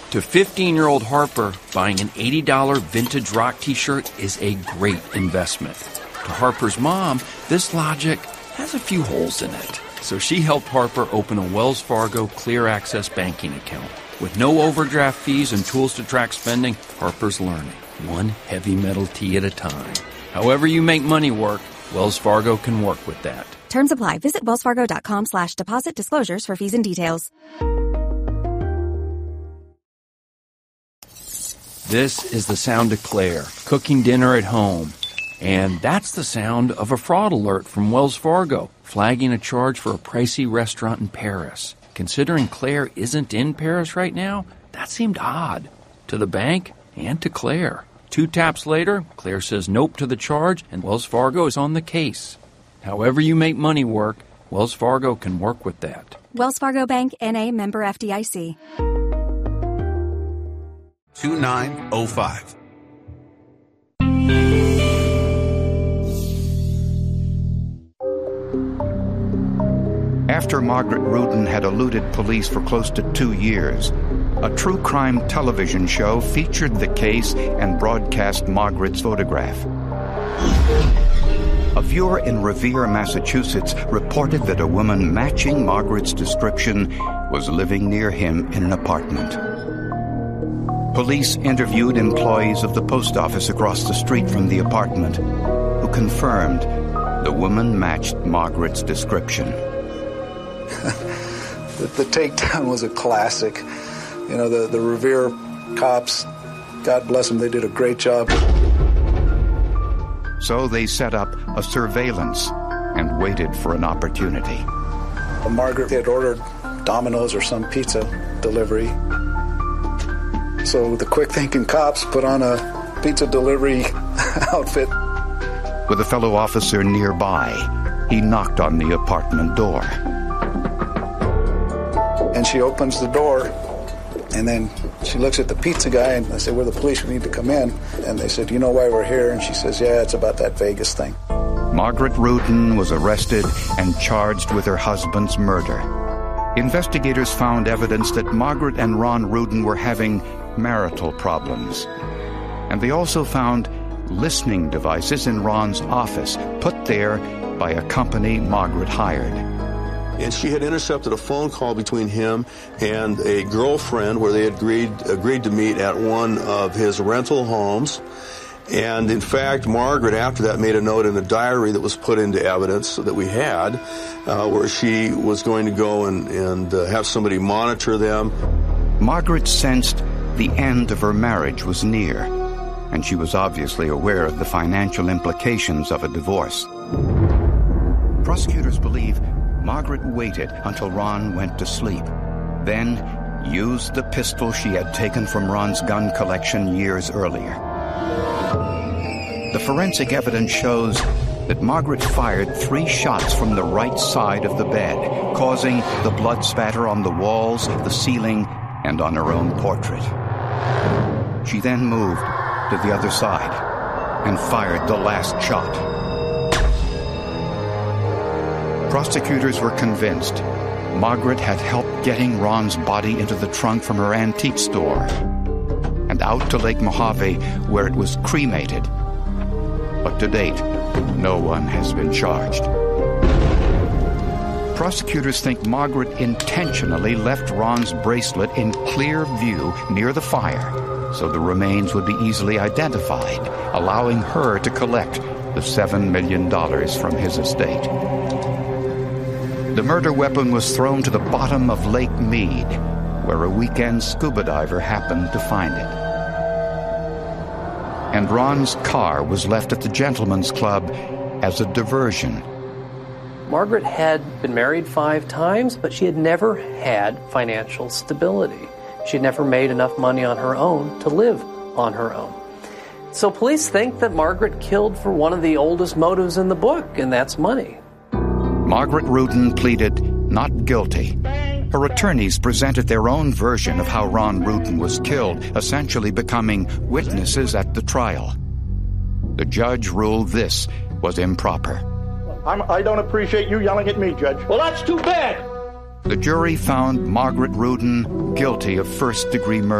To 15-year-old Harper, buying an $80 vintage rock t-shirt is a great investment. To Harper's mom, this logic has a few holes in it. So she helped Harper open a Wells Fargo Clear Access banking account. With no overdraft fees and tools to track spending, Harper's learning, one heavy metal tea at a time. However you make money work, Wells Fargo can work with that. Terms apply. Visit wellsfargo.com/deposit disclosures for fees and details. This is the sound of Claire, cooking dinner at home. And that's the sound of a fraud alert from Wells Fargo, flagging a charge for a pricey restaurant in Paris. Considering Claire isn't in Paris right now, that seemed odd. To the bank and to Claire. 2 taps later, Claire says nope to the charge, and Wells Fargo is on the case. However you make money work, Wells Fargo can work with that. Wells Fargo Bank, N.A., member FDIC. 2905. After Margaret Rudin had eluded police for close to 2 years, a true crime television show featured the case and broadcast Margaret's photograph. A viewer in Revere, Massachusetts, reported that a woman matching Margaret's description was living near him in an apartment. Police interviewed employees of the post office across the street from the apartment, who confirmed the woman matched Margaret's description. The takedown was a classic. You know, the Revere cops, God bless them, they did a great job. So they set up a surveillance and waited for an opportunity. Margaret had ordered Domino's or some pizza delivery. So the quick-thinking cops put on a pizza delivery outfit. With a fellow officer nearby, he knocked on the apartment door. And she opens the door, and then she looks at the pizza guy, and I said, "We're the police, we need to come in." And they said, "You know why we're here?" And she says, "Yeah, it's about that Vegas thing." Margaret Rudin was arrested and charged with her husband's murder. Investigators found evidence that Margaret and Ron Rudin were having marital problems. And they also found listening devices in Ron's office, put there by a company Margaret hired. And she had intercepted a phone call between him and a girlfriend where they had agreed to meet at one of his rental homes. And in fact, Margaret, after that, made a note in a diary that was put into evidence that we had, where she was going to go and have somebody monitor them. Margaret sensed the end of her marriage was near, and she was obviously aware of the financial implications of a divorce. Prosecutors believe Margaret waited until Ron went to sleep, then used the pistol she had taken from Ron's gun collection years earlier. The forensic evidence shows that Margaret fired 3 shots from the right side of the bed, causing the blood spatter on the walls, the ceiling, and on her own portrait. She then moved to the other side and fired the last shot. Prosecutors were convinced Margaret had helped getting Ron's body into the trunk from her antique store and out to Lake Mojave, where it was cremated. But to date, no one has been charged. Prosecutors think Margaret intentionally left Ron's bracelet in clear view near the fire so the remains would be easily identified, allowing her to collect the $7 million from his estate. The murder weapon was thrown to the bottom of Lake Mead, where a weekend scuba diver happened to find it. And Ron's car was left at the Gentleman's Club as a diversion. Margaret had been married 5 times, but she had never had financial stability. She had never made enough money on her own to live on her own. So police think that Margaret killed for one of the oldest motives in the book, and that's money. Margaret Rudin pleaded not guilty. Her attorneys presented their own version of how Ron Rudin was killed, essentially becoming witnesses at the trial. The judge ruled this was improper. I don't appreciate you yelling at me, Judge. Well, that's too bad. The jury found Margaret Rudin guilty of first-degree murder.